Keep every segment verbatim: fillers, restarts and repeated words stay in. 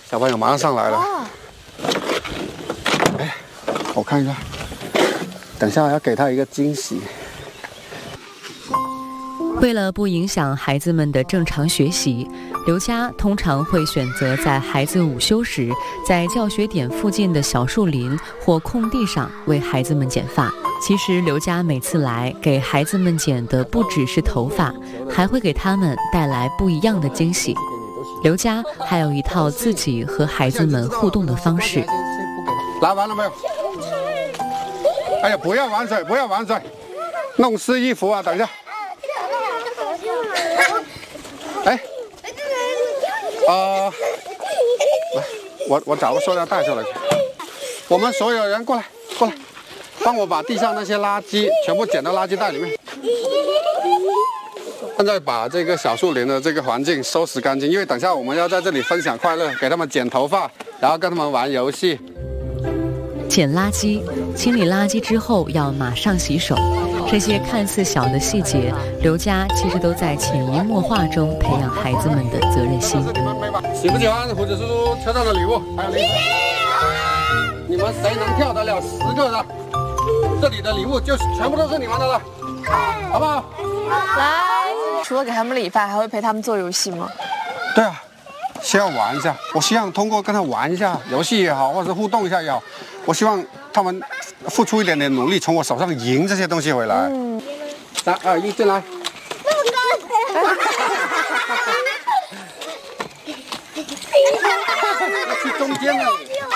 小朋友马上上来了。哎，我看一下，等一下要给他一个惊喜。 为了不影响孩子们的正常学习，刘佳通常会选择在孩子午休时，在教学点附近的小树林或空地上为孩子们剪发。其实刘佳每次来给孩子们剪的不只是头发，还会给他们带来不一样的惊喜。刘佳还有一套自己和孩子们互动的方式。 拿完了没有？哎呀，不要玩水，不要玩水，弄湿衣服啊！等一下。哎，呃，来，我我找个塑料袋出来。我们所有人过来，过来，帮我把地上那些垃圾全部捡到垃圾袋里面。现在把这个小树林的这个环境收拾干净，因为等一下我们要在这里分享快乐，给他们剪头发，然后跟他们玩游戏。 捡垃圾，清理垃圾之后要马上洗手。这些看似小的细节，刘佳其实都在潜移默化中培养孩子们的责任心。 喜不喜欢胡子叔叔车上的礼物？还有礼物？你们谁能跳得了十个的？这里的礼物就全部都是你们的了，好不好？ 来，除了给他们理发，还会陪他们做游戏吗？ 对啊，需要玩一下。我希望通过跟他玩一下游戏也好，或者互动一下也好，我希望他们付出一点点努力，从我手上赢这些东西回来。嗯，三二一，进来。要去中间了。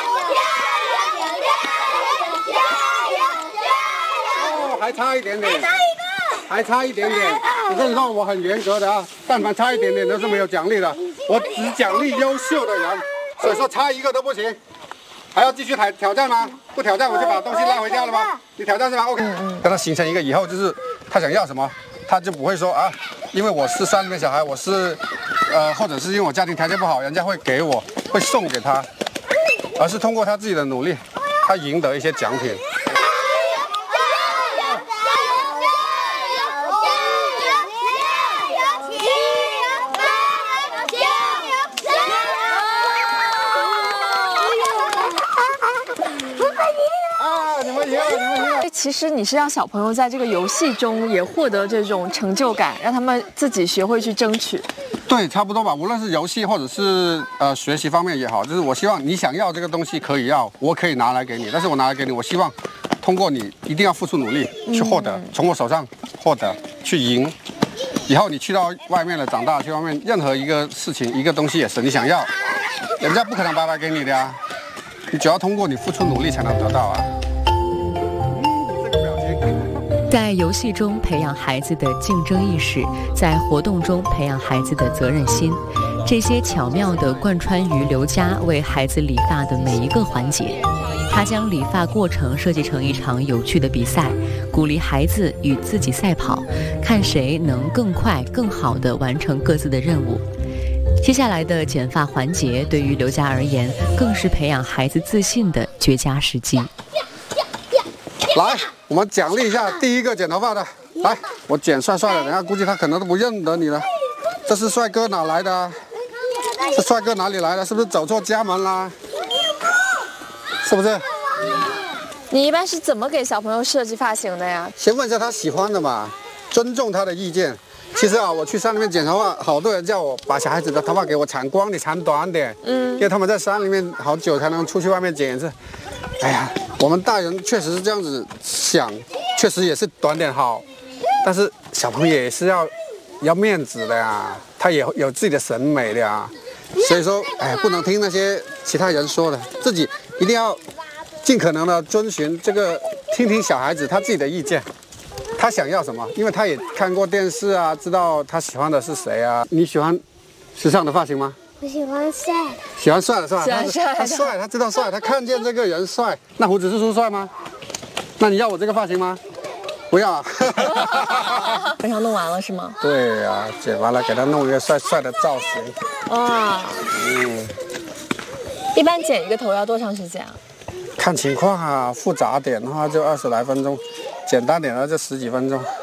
哦，还差一点点。还差一点点。我跟你说，我很严格的啊，但凡差一点点都是没有奖励的。我只奖励优秀的人，所以说差一个都不行。还要继续挑挑战吗？不挑战我就把东西拉回家了吗？你挑战是吧 ？OK， 跟他形成一个以后就是他想要什么，他就不会说啊，因为我是山里面小孩，我是呃，或者是因为我家庭条件不好，人家会给我，会送给他，而是通过他自己的努力，他赢得一些奖品。 其实你是让小朋友在这个游戏中也获得这种成就感，让他们自己学会去争取。 对，差不多吧。无论是游戏或者是呃学习方面也好，就是我希望你想要这个东西可以要，我可以拿来给你，但是我拿来给你，我希望通过你一定要付出努力去获得，嗯、从我手上获得去赢。以后你去到外面了，长大去外面，任何一个事情一个东西也是你想要，人家不可能白白给你的呀，你只要通过你付出努力才能得到啊。 在游戏中培养孩子的竞争意识，在活动中培养孩子的责任心，这些巧妙地贯穿于刘佳为孩子理发的每一个环节。他将理发过程设计成一场有趣的比赛，鼓励孩子与自己赛跑，看谁能更快、更好地完成各自的任务。接下来的剪发环节对于刘佳而言，更是培养孩子自信的绝佳时机。 来，我们奖励一下第一个剪头发的。来，我剪帅帅的，等下估计他可能都不认得你了。这是帅哥哪来的啊？这帅哥哪里来的？是不是走错家门啦？是不是？ 你一般是怎么给小朋友设计发型的呀？ 先问一下他喜欢的嘛，尊重他的意见。其实啊，我去山里面剪头发，好多人叫我把小孩子的头发给我铲光，你铲短点。嗯，因为他们在山里面好久才能出去外面剪一次。哎呀，我们大人确实是这样子想，确实也是短点好，但是小朋友也是要要面子的呀，他也有自己的审美的呀，所以说，哎，不能听那些其他人说的，自己一定要尽可能的遵循这个，听听小孩子他自己的意见，他想要什么，因为他也看过电视啊，知道他喜欢的是谁啊。你喜欢时尚的发型吗？ 我喜欢帅， 喜欢帅的是吧？ 喜欢帅的， 他帅，他知道帅，他看见这个人帅。那胡子叔叔帅吗？那你要我这个发型吗？不要啊。 非常弄完了是吗？ 对呀、啊，剪完了给他弄一个帅帅的造型。 哇，嗯。一般剪一个头要多长时间啊？ 看情况啊，复杂点的话就二十来分钟，简单点的就十几分钟。